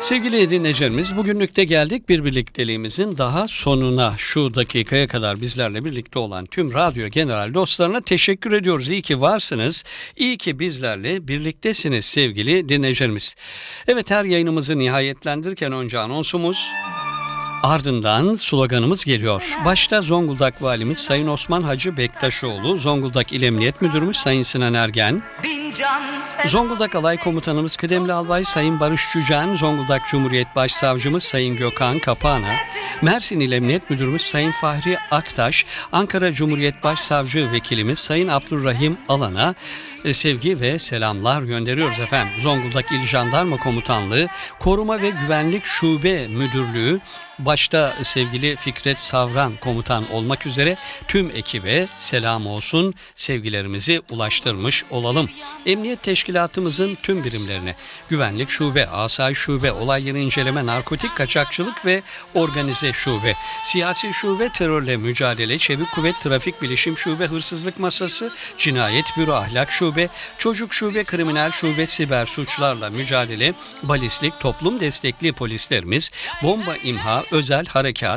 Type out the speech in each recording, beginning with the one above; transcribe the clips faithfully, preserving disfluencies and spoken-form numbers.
Sevgili dinleyicilerimiz, bugünlük de geldik bir birlikteliğimizin daha sonuna. Şu dakikaya kadar bizlerle birlikte olan tüm radyo general dostlarına teşekkür ediyoruz. İyi ki varsınız, iyi ki bizlerle birliktesiniz sevgili dinleyicilerimiz. Evet, her yayınımızı nihayetlendirirken önce anonsumuz, ardından sloganımız geliyor. Başta Zonguldak Valimiz Sayın Osman Hacı Bektaşoğlu, Zonguldak İl Emniyet Müdürümüz Sayın Sinan Ergen, Zonguldak Alay Komutanımız Kıdemli Albay Sayın Barış Cücen, Zonguldak Cumhuriyet Başsavcımız Sayın Gökhan Kapağan'a, Mersin İl Emniyet Müdürümüz Sayın Fahri Aktaş, Ankara Cumhuriyet Başsavcı Vekilimiz Sayın Abdurrahim Alan'a sevgi ve selamlar gönderiyoruz efendim. Zonguldak İl Jandarma Komutanlığı, Koruma ve Güvenlik Şube Müdürlüğü, başta sevgili Fikret Savran Komutan olmak üzere tüm ekibe selam olsun, sevgilerimizi ulaştırmış olalım. Emniyet Teşkilatımızın tüm birimlerine, Güvenlik Şube, Asayiş Şube, Olay Yeri İnceleme, Narkotik Kaçakçılık ve Organize Şube, Siyasi Şube, Terörle Mücadele, Çevik Kuvvet, Trafik Bilişim Şube, Hırsızlık Masası, Cinayet Büro, Ahlak Şube, Çocuk Şube, Kriminal Şube, Siber Suçlarla Mücadele, Balistik, Toplum Destekli Polislerimiz, Bomba İmha, Özel Harekat,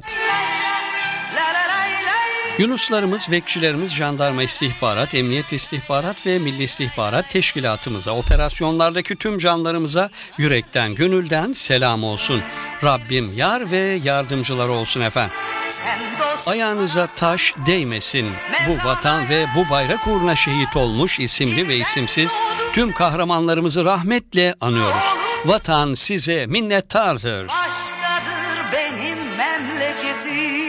Yunuslarımız, bekçilerimiz, Jandarma İstihbarat, Emniyet İstihbarat ve Milli İstihbarat Teşkilatımıza, operasyonlardaki tüm canlarımıza yürekten, gönülden selam olsun. Rabbim yar ve yardımcılar olsun efendim. Ayağınıza taş değmesin. Bu vatan ve bu bayrak uğruna şehit olmuş isimli ve isimsiz tüm kahramanlarımızı rahmetle anıyoruz. Vatan size minnettardır. Başkadır benim memleketim.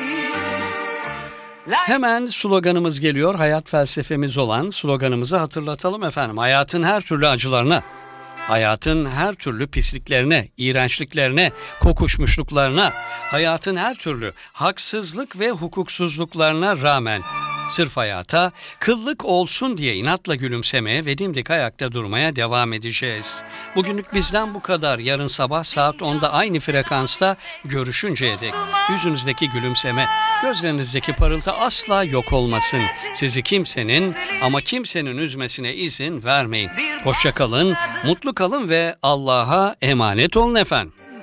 Hemen sloganımız geliyor. Hayat felsefemiz olan sloganımızı hatırlatalım efendim. Hayatın her türlü acılarına, hayatın her türlü pisliklerine, iğrençliklerine, kokuşmuşluklarına, hayatın her türlü haksızlık ve hukuksuzluklarına rağmen sırf hayata kıllık olsun diye inatla gülümsemeye ve dimdik ayakta durmaya devam edeceğiz. Bugünlük bizden bu kadar. Yarın sabah saat onda aynı frekansta görüşünceye dek yüzünüzdeki gülümseme, gözlerinizdeki parıltı asla yok olmasın. Sizi kimsenin ama kimsenin üzmesine izin vermeyin. Hoşça kalın, mutlu kalın ve Allah'a emanet olun efendim.